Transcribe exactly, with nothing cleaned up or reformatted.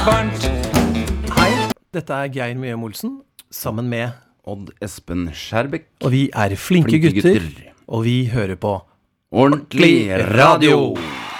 Varmt. Hei, dette er Geir Mjøm Olsen, sammen med Odd Espen Skjærbekk. Og vi er flinke, Flinke gutter, gutter. og vi hører på Ordentlig radio!